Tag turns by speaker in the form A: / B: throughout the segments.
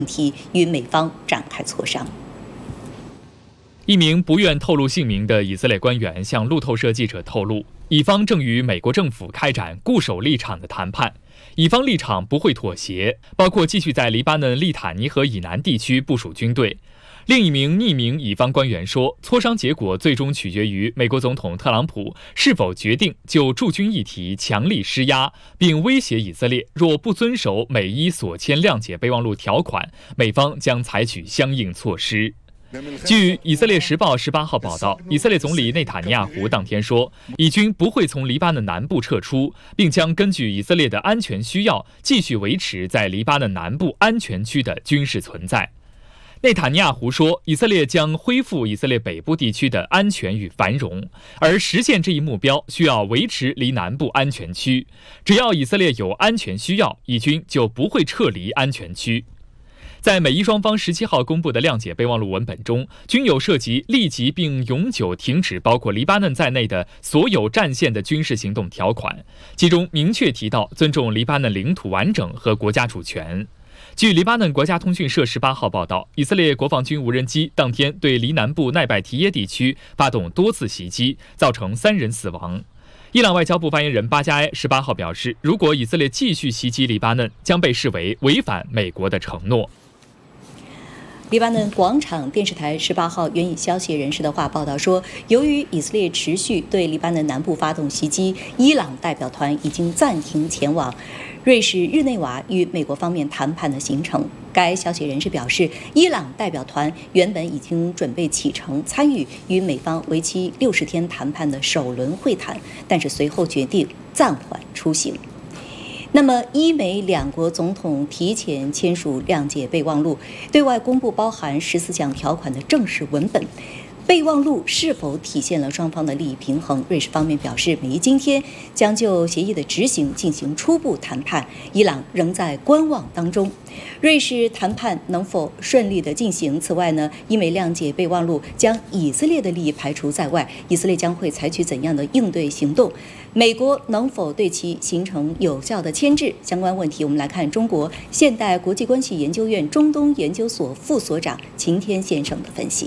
A: 题与美方展开磋商。
B: 一名不愿透露姓名的以色列官员向路透社记者透露，以方正与美国政府开展固守立场的谈判，以方立场不会妥协，包括继续在黎巴嫩利塔尼河以南地区部署军队。另一名匿名以方官员说，磋商结果最终取决于美国总统特朗普是否决定就驻军议题强力施压，并威胁以色列若不遵守美伊所签谅解备忘录条款，美方将采取相应措施。据以色列时报18号报道，以色列总理内塔尼亚胡当天说，以军不会从黎巴嫩南部撤出，并将根据以色列的安全需要，继续维持在黎巴嫩南部安全区的军事存在。内塔尼亚胡说，以色列将恢复以色列北部地区的安全与繁荣，而实现这一目标需要维持离南部安全区。只要以色列有安全需要，以军就不会撤离安全区。在美伊双方17号公布的谅解备忘录文本中，均有涉及立即并永久停止包括黎巴嫩在内的所有战线的军事行动条款，其中明确提到尊重黎巴嫩领土完整和国家主权。据黎巴嫩国家通讯社18号报道，以色列国防军无人机当天对黎南部奈拜提耶地区发动多次袭击，造成3人死亡。伊朗外交部发言人巴加埃18号表示，如果以色列继续袭击黎巴嫩，将被视为违反美国的承诺。
A: 黎巴嫩广场电视台18号援引消息人士的话报道说，由于以色列持续对黎巴嫩南部发动袭击，伊朗代表团已经暂停前往瑞士日内瓦与美国方面谈判的行程。该消息人士表示，伊朗代表团原本已经准备启程参与与美方为期60天谈判的首轮会谈，但是随后决定暂缓出行。那么，伊美两国总统提前签署谅解备忘录，对外公布包含14项条款的正式文本。备忘录是否体现了双方的利益平衡？瑞士方面表示，美伊今天将就协议的执行进行初步谈判，伊朗仍在观望当中。瑞士谈判能否顺利的进行？此外呢，伊美谅解备忘录将以色列的利益排除在外，以色列将会采取怎样的应对行动？美国能否对其形成有效的牵制？相关问题，我们来看中国现代国际关系研究院中东研究所副所长秦天先生的分析。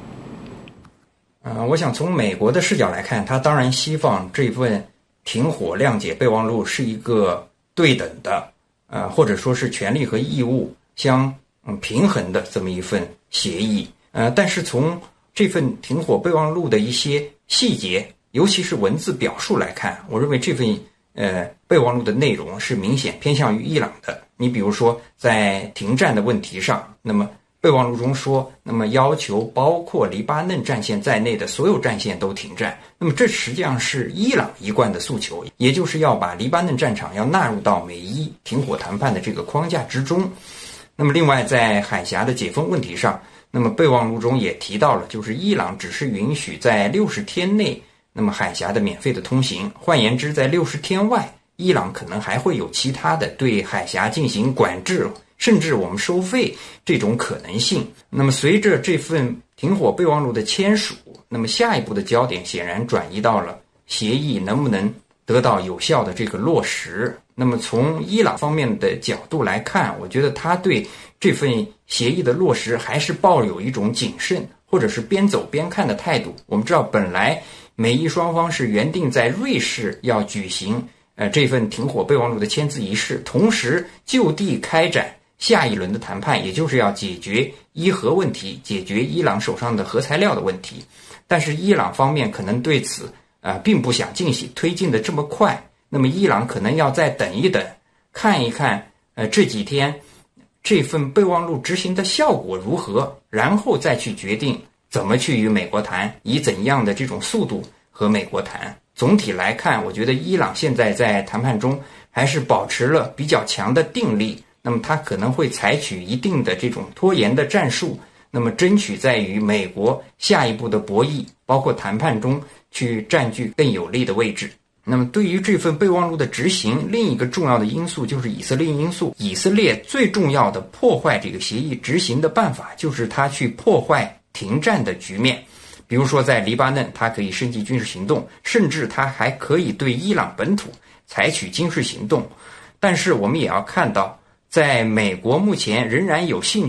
C: 我想从美国的视角来看，他当然希望这份停火谅解备忘录是一个对等的，或者说是权利和义务相平衡的这么一份协议。但是从这份停火备忘录的一些细节，尤其是文字表述来看，我认为这份备忘录的内容是明显偏向于伊朗的。你比如说在停战的问题上，那么备忘录中说，那么要求包括黎巴嫩战线在内的所有战线都停战。那么这实际上是伊朗一贯的诉求，也就是要把黎巴嫩战场要纳入到美伊停火谈判的这个框架之中。那么另外在海峡的解封问题上，那么备忘录中也提到了，就是伊朗只是允许在60天内那么海峡的免费的通行，换言之，在60天外，伊朗可能还会有其他的对海峡进行管制，甚至我们收费这种可能性。那么随着这份停火备忘录的签署，那么下一步的焦点显然转移到了协议能不能得到有效的这个落实。那么从伊朗方面的角度来看，我觉得他对这份协议的落实还是抱有一种谨慎或者是边走边看的态度。我们知道本来美伊双方是原定在瑞士要举行这份停火备忘录的签字仪式，同时就地开展下一轮的谈判，也就是要解决伊核问题，解决伊朗手上的核材料的问题。但是伊朗方面可能对此并不想推进的这么快，那么伊朗可能要再等一等，看一看这几天这份备忘录执行的效果如何，然后再去决定怎么去与美国谈，以怎样的这种速度和美国谈。总体来看，我觉得伊朗现在在谈判中还是保持了比较强的定力，那么他可能会采取一定的这种拖延的战术，那么争取在与美国下一步的博弈，包括谈判中去占据更有利的位置。那么对于这份备忘录的执行，另一个重要的因素就是以色列因素。以色列最重要的破坏这个协议执行的办法，就是他去破坏停战的局面。比如说在黎巴嫩，他可以升级军事行动，甚至他还可以对伊朗本土采取军事行动。但是我们也要看到，在美国目前仍然有兴